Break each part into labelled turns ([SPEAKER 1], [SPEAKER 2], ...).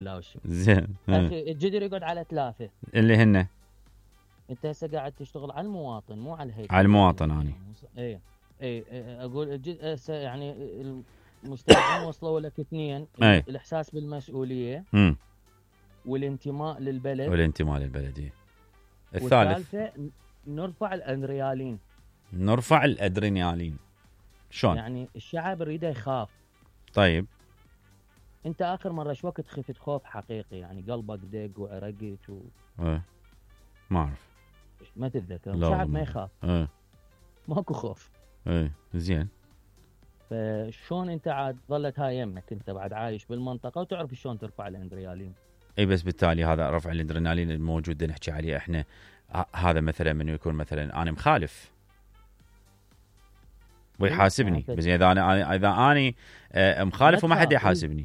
[SPEAKER 1] لا وش
[SPEAKER 2] زين.
[SPEAKER 1] اخي الجدر يقعد على 3.
[SPEAKER 2] اللي هن
[SPEAKER 1] انت هسه قاعد تشتغل على المواطن مو على الهيكل.
[SPEAKER 2] على المواطن اني.
[SPEAKER 1] اي اقول هسه يعني المستمعين وصلوا لك 2:
[SPEAKER 2] اي.
[SPEAKER 1] الاحساس بالمسؤوليه والانتماء للبلد.
[SPEAKER 2] والانتماء للبلد. الثالث
[SPEAKER 1] والثالثه نرفع الادرينالين.
[SPEAKER 2] نرفع الادرينالين شلون؟
[SPEAKER 1] يعني الشعب يريده يخاف.
[SPEAKER 2] طيب
[SPEAKER 1] انت اخر مره شو وقت خفت خوف حقيقي يعني قلبك دق وعرقت
[SPEAKER 2] ما اعرف.
[SPEAKER 1] ما تتذكر؟ الشعب ما يخاف. ماكو خوف.
[SPEAKER 2] زين.
[SPEAKER 1] فشون انت عاد ظلت هاي يمك، انت بعد عايش بالمنطقه وتعرف شلون ترفع الادرينالين.
[SPEAKER 2] اي بس بالتالي هذا رفع الادرينالين الموجود نحكي عليه احنا، هذا مثلا من يكون مثلا انا مخالف ويحاسبني، بس اذا انا مخالف وما حد يحاسبني.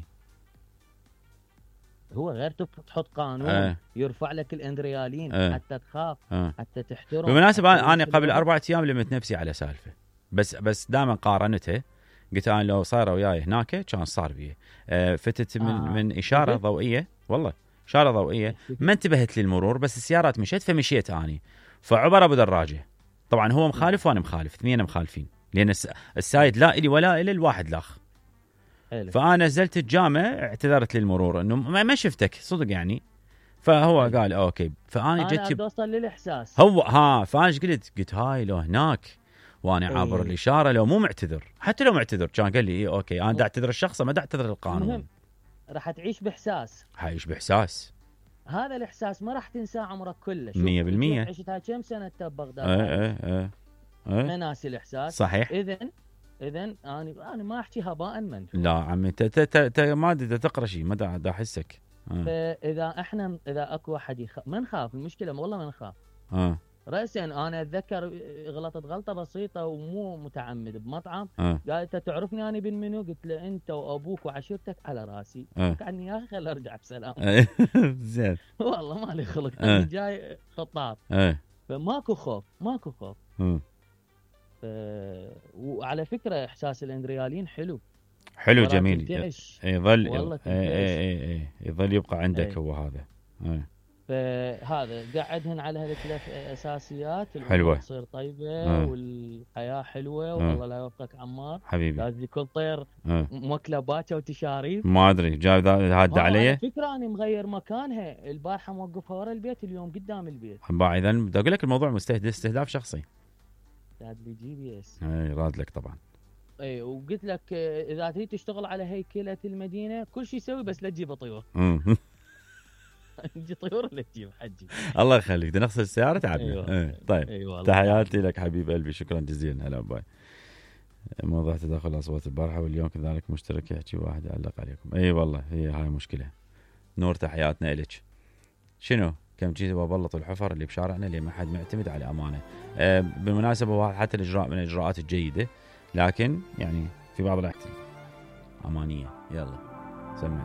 [SPEAKER 1] هو غير تحط قانون يرفع لك الادرينالين حتى تخاف حتى تحترم.
[SPEAKER 2] بالمناسبة انا قبل 4 أيام لمت نفسي على سالفه، بس دائما قارنتها، قلت انا لو صار وياي هناك كان صار بيه. فتت من اشاره ضوئيه، والله اشاره ضوئيه ما انتبهت للمرور، بس السيارات مشيت فمشيت اني، فعبر ابو دراجه. طبعا هو مخالف وانا مخالف، اثنين مخالفين، لان السايد لا الي ولا الي، الواحد لاخ. فانا نزلت الجامع اعتذرت للمرور انه ما شفتك صدق يعني. فهو قال اوكي، فانا جيت
[SPEAKER 1] اوصل للاحساس
[SPEAKER 2] هو فانا ايش قلت هاي لو هناك وانا عابر الاشاره، لو مو معتذر، حتى لو معتذر كان قال لي اوكي انا دا اعتذر الشخص، ما دا اعتذر القانون.
[SPEAKER 1] المهم راح تعيش باحساس،
[SPEAKER 2] حيعيش باحساس.
[SPEAKER 1] هذا الاحساس ما راح تنساه عمرك كله.
[SPEAKER 2] 100%
[SPEAKER 1] عشتها كم سنه انت ببغداد؟ ما ناسي الاحساس.
[SPEAKER 2] صحيح.
[SPEAKER 1] اذا انا ما احكي هباء منثورا.
[SPEAKER 2] لا عمي انت ما تقرا شيء، ما دا احسك.
[SPEAKER 1] فاذا احنا اذا اكو واحد ما نخاف، المشكله والله ما نخاف. رأسا انا اتذكر غلطت غلطه بسيطه ومو متعمد بمطعم. قال انت تعرفني انا بن منو؟ قلت له انت وابوك وعشيرتك على راسي. قعدني يا اخي خل ارجع بسلام.
[SPEAKER 2] زين.
[SPEAKER 1] والله ما لي خلق، انا جاي خطاب. فماكو خوف ماكو خوف. وعلى فكره احساس الادرينالين حلو
[SPEAKER 2] جميل، يظل يبقى عندك. هو هذا
[SPEAKER 1] فهذا قعدهن على هالثلاث اساسيات،
[SPEAKER 2] حلوه
[SPEAKER 1] تصير طيبه والحياه حلوه. والله لا يوفقك عمار
[SPEAKER 2] حبيبي.
[SPEAKER 1] لازم كل طير موكله باكه وتشاريف.
[SPEAKER 2] ما ادري جاي هاد علي.
[SPEAKER 1] على فكره انا مغير مكانها، البارحه موقفها ورا البيت، اليوم قدام البيت.
[SPEAKER 2] اذا بدي اقول لك الموضوع استهداف شخصي.
[SPEAKER 1] راد لي GPS.
[SPEAKER 2] راد لك طبعا.
[SPEAKER 1] اي وقلت لك اذا تريد تشتغل على هيكله المدينه كل شيء يسوي، بس لا تجيب طيور. تجي طيور ولا تجيب حجي. الله
[SPEAKER 2] يخليك، بدنا نغسل السياره تعبنا. طيب تحياتي لك حبيب قلبي، شكرا جزيلا. هلا باي. موضوع تداخل الاصوات البارحه واليوم كذلك مشترك، يحكي واحد يعلق عليكم. والله هي هاي مشكله. نور تحياتنا لك. شنو كم جيت وبلط الحفر اللي بشارعنا اللي ما حد معتمد على امانه. بالمناسبه هو حتى الاجراء من الاجراءات الجيده، لكن يعني في بعض الاحيان امانيه. يلا سمع.